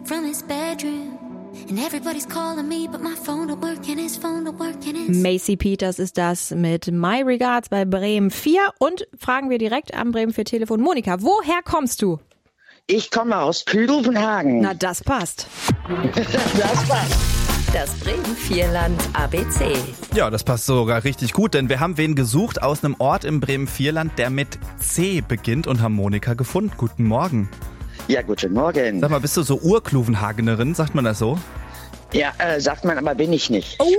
from his bedroom. And everybody's calling me, but my phone don't work and his phone don't work and his... Macy Peters ist das mit My Regards bei Bremen 4. Und fragen wir direkt am Bremen 4 Telefon. Monika, woher kommst du? Ich komme aus Klüvenhagen. Na, das passt. Das passt. Das Bremen 4 Land ABC. Ja, das passt sogar richtig gut, denn wir haben wen gesucht aus einem Ort im Bremen 4 Land, der mit C beginnt und haben Monika gefunden. Guten Morgen. Ja, guten Morgen. Sag mal, bist du so Urkluvenhagenerin, sagt man das so? Ja, sagt man, aber bin ich nicht. Oh.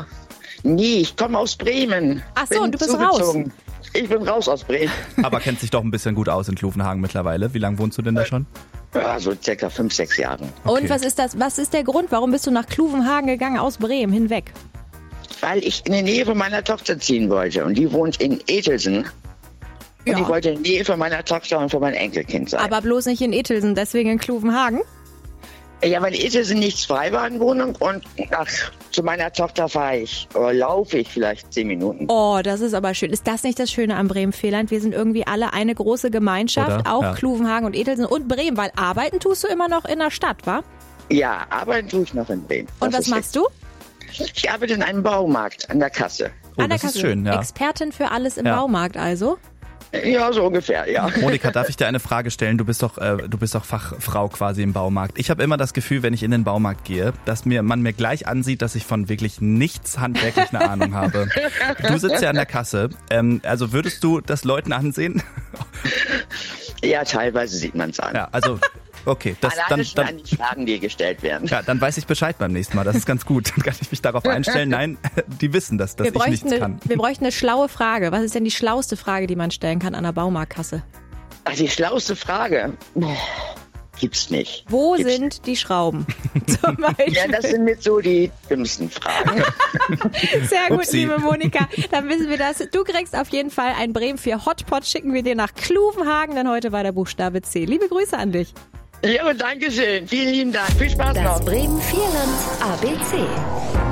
Ich komme aus Bremen. Ach so, Bin und du bist zugezogen. raus. Ich bin raus aus Bremen. Aber kennt sich doch ein bisschen gut aus in Kluvenhagen mittlerweile. Wie lange wohnst du denn da schon? Ja, so circa 5, 6 Jahre. Und was ist der Grund? Warum bist du nach Kluvenhagen gegangen aus Bremen hinweg? Weil ich in die Nähe von meiner Tochter ziehen wollte. Und die wohnt in Etelsen. Und ich wollte in der Nähe von meiner Tochter und von meinem Enkelkind sein. Aber bloß nicht in Etelsen, deswegen in Kluvenhagen? Ja, weil Etelsen nichts Freibahnwohnung und zu meiner Tochter laufe ich vielleicht 10 Minuten. Oh, das ist aber schön. Ist das nicht das Schöne am Bremen 4 Land? Wir sind irgendwie alle eine große Gemeinschaft, Oder? auch Ja. Kluvenhagen und Etelsen und Bremen, weil arbeiten tust du immer noch in der Stadt, wa? Ja, arbeiten tue ich noch in Bremen. Und was machst du? Ich arbeite in einem Baumarkt an der Kasse. Oh, An der das ist Kasse. schön, ja. Expertin für alles im Ja. Baumarkt also. Ja, so ungefähr, ja. Monika, darf ich dir eine Frage stellen? Du bist doch Fachfrau quasi im Baumarkt. Ich habe immer das Gefühl, wenn ich in den Baumarkt gehe, dass man mir gleich ansieht, dass ich von wirklich nichts handwerklich eine Ahnung habe. Du sitzt ja an der Kasse. Also würdest du das Leuten ansehen? Ja, teilweise sieht man es an. Ja, also okay. Alleine schon an die Fragen, die gestellt werden. Ja, dann weiß ich Bescheid beim nächsten Mal. Das ist ganz gut. Dann kann ich mich darauf einstellen. Nein, die wissen das, dass ich nichts kann. Wir bräuchten eine schlaue Frage. Was ist denn die schlauste Frage, die man stellen kann an der Baumarktkasse? Ach, die schlauste Frage. Gibt's nicht. Wo sind die Schrauben? Zum Beispiel. Ja, das sind jetzt so die dümmsten Fragen. Sehr gut, Upsi. liebe Monika. Dann wissen wir das. Du kriegst auf jeden Fall ein Bremen 4 Hotpot. Schicken wir dir nach Kluvenhagen, denn heute war der Buchstabe C. Liebe Grüße an dich. Ja, danke schön. Vielen lieben Dank. Viel Spaß noch. Das Bremen 4 Land ABC.